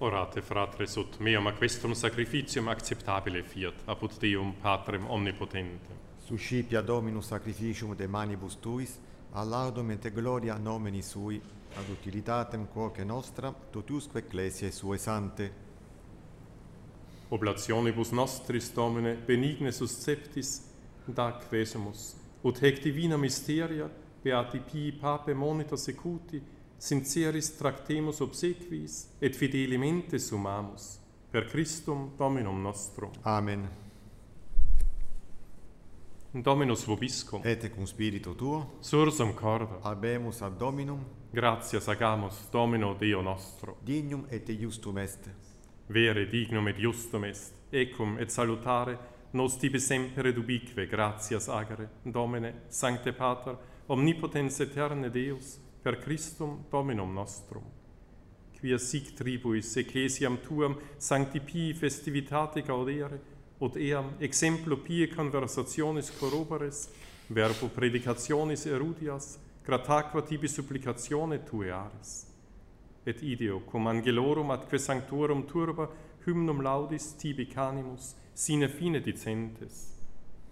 Orate, fratres, ut meum a questum sacrificium acceptabile fiat, apud Deum Patrem omnipotentem. Suscipia Dominus sacrificium de manibus tuis, a laudum et gloria nomini sui, ad utilitatem quoque nostra, totusque ecclesiae sue sante. Oblationibus nostris, Domine, benigne susceptis, da quesemus, ut hec divina mysteria, beati pii pape monita secuti, sinceris tractemus obsequiis, et fidelimente sumamus, per Christum Dominum nostrum. Amen. Dominus vobiscum, Et cum spiritu tuo, sursum corda, habemus ad Dominum, gratias agamus Domino Deo nostro. dignum et justum est. Vere dignum et justum est, ecum et salutare, nos tibi semper et ubique gratias agere, Domine, Sancte Pater, omnipotens eterne Deus, per Christum Dominum nostrum. Quia sic tribuis ecclesiam tuam sancti pii festivitate gaudere, ut eam exemplo pie conversationis corroboris, verbo predicationis erudias, grataque tibi supplicatione tue aris. Et ideo, cum angelorum atque sanctorum turba, hymnum laudis tibi canimus, sine fine dicentes.